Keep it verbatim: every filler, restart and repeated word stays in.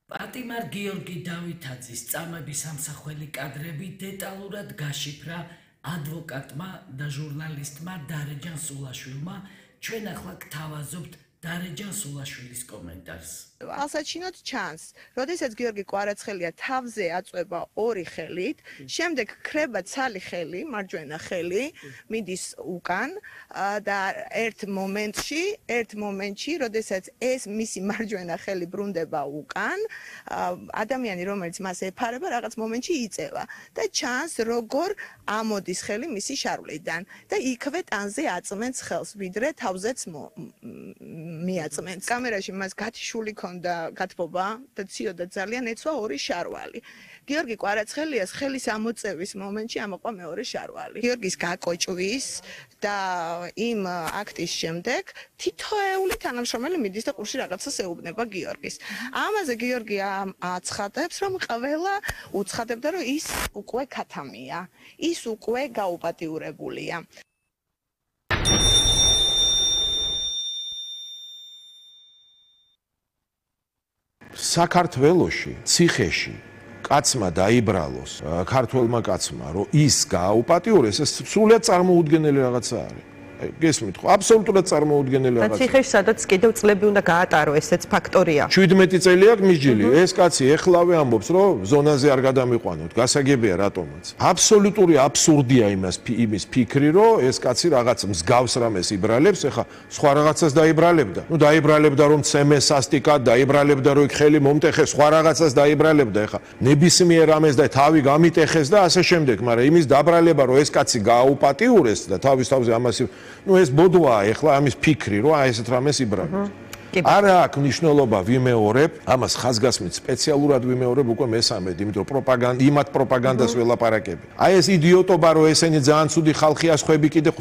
პატიმარ გიორგი დავითაძის წამების ამსახველი კადრები დეტალურად გაშიფრა ადვოკატმა და ჟურნალისტმა დარეჯან სულაშვილმა. ჩვენ ახლა გთავაზობთ დარეჯან სულაშვილის კომენტარს. ალსაჩინოდ ჩანს, როდესაც გიორგი კვარაცხელია თავზე აწვება ორი ხელით, შემდეგ ქრება ცალი ხელი, მარჯვენა ხელი, მიდის უკან და ერთ მომენტში, ერთ მომენტში, როდესაც ეს მისი მარჯვენა ხელი ბრუნდება უკან, ადამიანი, რომელიც მას ეფარება, რაღაც მომენტში იწევა და ჩანს, როგორ ამოდის ხელი მისი შარვლიდან და იქვე ტანზე აწმენს ხელს, ვიდრე თავზეც მიაწმენს. კამერაში მას გათიშული და გათბობა და ციოდა ძალიან ეცვა ორი შარვალი. გიორგი კვარაცხელიას ხელის ამოწევის მომენტში ამოყვა მეორე შარვალი. გიორგის გაკოჭვის და იმ აქტის შემდეგ თითოეული თანამშრომელი მიდის და ყურში რაღაცას ეუბნება გიორგის. ამაზე გიორგი აცხადებს, რომ ყველა უცხადებდა, რომ ის უკვე ქათამია, ის უკვე გაუპატიურებულია. საქართველოში, ციხეში, კაცმა დაიბრალოს, ქართველმა კაცმა, რომ ის გააუპატიურეს, ეს სრულიად წარმოუდგენელი რაღაცა არის. გესმით ხო? აბსოლუტურად წარმოუდგენელი რაღაცა. ციხეში სადაც კიდევ წლები უნდა გაატარო, ესეც ფაქტორია. შვიდმეტი წელი აქვს მსჯილი. ეს კაცი ეხლავე ამბობს, რომ ზონაზე არ გადამიყვანოთ. გასაგებია რატომაც. აბსოლუტური აბსურდია იმას იმის ფიქრი, რომ ეს კაცი რაღაც მსგავს რამეს იბრალებს, ეხა სხვა რაღაცას დაიბრალებდა. ნუ დაიბრალებდა რომ ცემეს სასტიკად, დაიბრალებდა რომ ხელი მომტეხეს, სხვა რაღაცას დაიბრალებდა, ეხა ნებისმიერ რამეს და თავი გამიტეხეს და ასე შემდეგ, მაგრამ იმის დაბრალება, რომ ეს კაცი გააუპატიურეს და თავის თავზე ამას ну ეს ბოდვაა ეხლა ამის ფიქრი რომ აი ესეთ რამეს იბრალებს. არა აქვს მნიშვნელობა ვიმეორებ, ამას ხაზგასმით სპეციალურად ვიმეორებ უკვე მესამედ, იმიტომ რომ პროპაგანდა იმათ პროპაგანდას ველაპარაკები. აი ეს იდიოტობა რომ ესენი ძალიან ცუდი ხალხია, სხვები კიდე